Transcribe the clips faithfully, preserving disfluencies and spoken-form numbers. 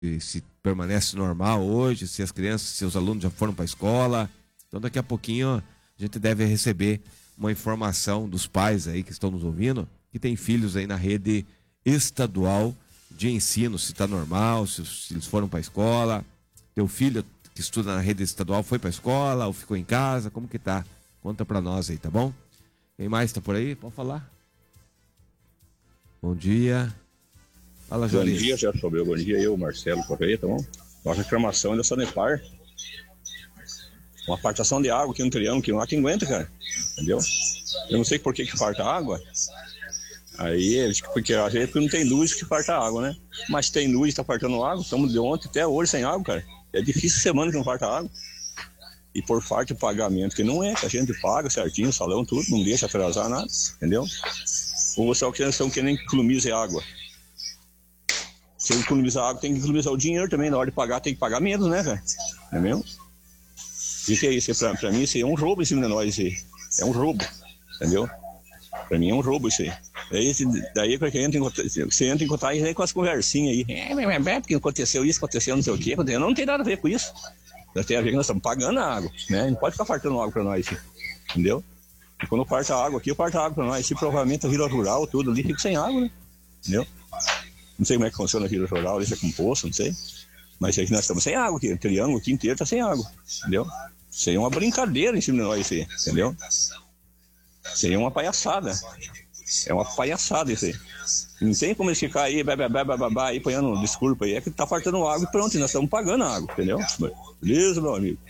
se permanece normal hoje, se as crianças, se os alunos já foram para a escola. Então daqui a pouquinho a gente deve receber uma informação dos pais aí que estão nos ouvindo, que tem filhos aí na rede estadual de ensino, se está normal, se, se eles foram para a escola. Teu filho que estuda na rede estadual foi para a escola ou ficou em casa, como que tá? Conta para nós aí, tá bom? Quem mais está por aí? Pode falar. Bom dia. Fala, Jolinho. Bom dia, já sobrou. Bom dia, eu, Marcelo Correia, tá bom? Nossa reclamação é da Sanepar. Uma partição de água aqui no Triângulo, que não há quem aguenta, cara. Entendeu? Eu não sei por que que falta água. Aí, eles, porque às vezes não tem luz que falta água, né? Mas tem luz, tá faltando água. Estamos de ontem até hoje sem água, cara. É difícil semana que não falta água. E por falta de pagamento, que não é, que a gente paga certinho, o salão, tudo, não deixa atrasar nada, entendeu? Ou você estão querendo que economize água. Se economizar água, tem que economizar o dinheiro também. Na hora de pagar, tem que pagar menos, né, cara? Não é mesmo? Isso aí, isso, pra, pra mim, isso aí é um roubo em cima de nós, isso aí. É um roubo, entendeu? Pra mim é um roubo isso aí. Daí, daí porque entra em, você entra em contato aí com as conversinhas aí. É, porque aconteceu isso, aconteceu não sei o quê. Aconteceu. Não tem nada a ver com isso. Nós tem a ver que nós estamos pagando a água, né? Não pode ficar fartando água pra nós, entendeu? E quando farta água aqui, eu farto água pra nós. Se provavelmente a Vila Rural, tudo ali, fica sem água, né? Entendeu? Não sei como é que funciona a Vila Rural, isso é com poço, não sei. Mas aqui nós estamos sem água aqui. O Triângulo aqui inteiro tá sem água, entendeu? Isso aí é uma brincadeira em cima de nós, isso aí, entendeu? Isso aí é uma palhaçada. É uma palhaçada isso aí. Não tem como eles ficar aí, babá, babá, aí ponhando desculpa aí. É que tá faltando água e pronto, nós estamos pagando a água, entendeu? Beleza, meu amigo?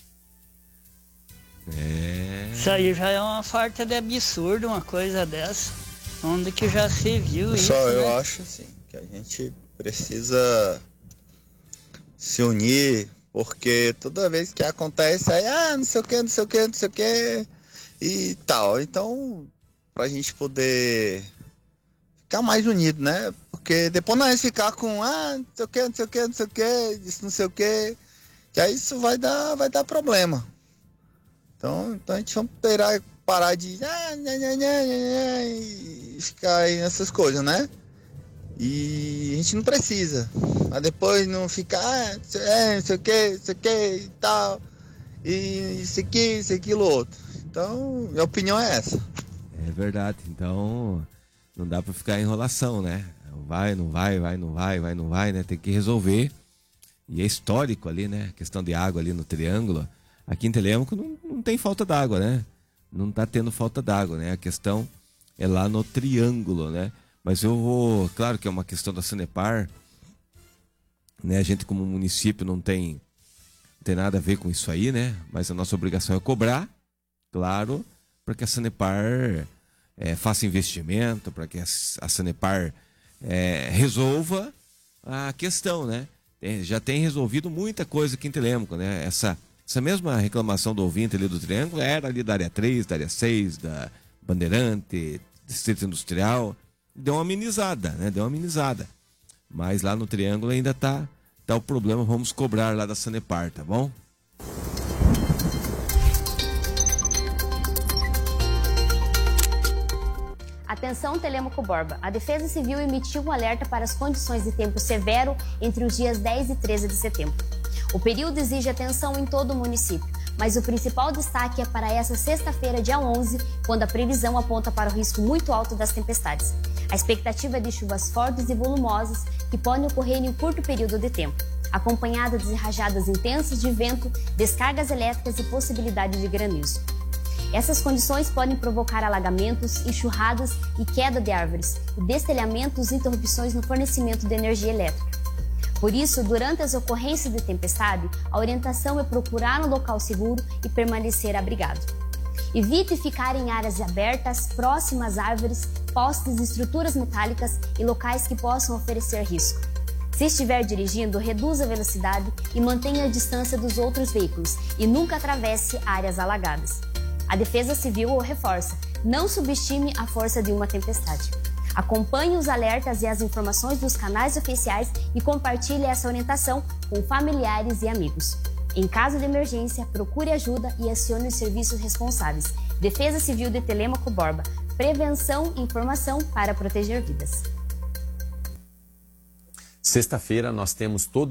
É... Isso aí já é uma falta de absurdo, uma coisa dessa. Onde que já se viu Pessoal, isso, eu né? acho assim, que a gente precisa se unir, porque toda vez que acontece aí, ah, não sei o que, não sei o que, não sei o que e tal. Então, pra gente poder ficar mais unido, né? Porque depois nós ficar com, ah, não sei o que, não sei o que, não sei o que, isso não sei o que, que aí isso vai dar, vai dar problema. Então, então a gente vai parar, parar de ah, nha, nha, nha, nha, e ficar aí nessas coisas, né? E a gente não precisa. Mas depois não ficar, ah, é, não sei o que, não sei o que e tal. E isso aqui, isso aquilo outro. Então, minha opinião é essa. É verdade. Então, não dá pra ficar em enrolação, né? Vai, não vai, vai, não vai, vai, não vai, né? Tem que resolver. E é histórico ali, né? A questão de água ali no Triângulo. Aqui em Telêmaco não, não tem falta d'água, né? Não tá tendo falta d'água, né? A questão é lá no Triângulo, né? Mas eu vou... Claro que é uma questão da Sanepar, né? A gente como município não tem, não tem nada a ver com isso aí, né? Mas a nossa obrigação é cobrar, claro, para que a Sanepar é, faça investimento, para que a, a Sanepar é, resolva a questão, né? Tem, já tem resolvido muita coisa aqui em Telêmaco, né? Essa... Essa mesma reclamação do ouvinte ali do Triângulo era ali da área três, da área seis, da Bandeirante, Distrito Industrial. Deu uma amenizada, né? Deu uma amenizada. Mas lá no Triângulo ainda tá, tá o problema. Vamos cobrar lá da Sanepar, tá bom? Atenção, Telêmaco Borba. A Defesa Civil emitiu um alerta para as condições de tempo severo entre os dias dez e treze de setembro. O período exige atenção em todo o município, mas o principal destaque é para essa sexta-feira, dia onze, quando a previsão aponta para o risco muito alto das tempestades. A expectativa é de chuvas fortes e volumosas que podem ocorrer em um curto período de tempo, acompanhadas de rajadas intensas de vento, descargas elétricas e possibilidade de granizo. Essas condições podem provocar alagamentos, enxurradas e queda de árvores, e destelhamentos e interrupções no fornecimento de energia elétrica. Por isso, durante as ocorrências de tempestade, a orientação é procurar um local seguro e permanecer abrigado. Evite ficar em áreas abertas, próximas a árvores, postes, estruturas metálicas e locais que possam oferecer risco. Se estiver dirigindo, reduza a velocidade e mantenha a distância dos outros veículos e nunca atravesse áreas alagadas. A Defesa Civil o reforça: não subestime a força de uma tempestade. Acompanhe os alertas e as informações dos canais oficiais e compartilhe essa orientação com familiares e amigos. Em caso de emergência, procure ajuda e acione os serviços responsáveis. Defesa Civil de Telêmaco Borba. Prevenção e informação para proteger vidas. Sexta-feira nós temos todo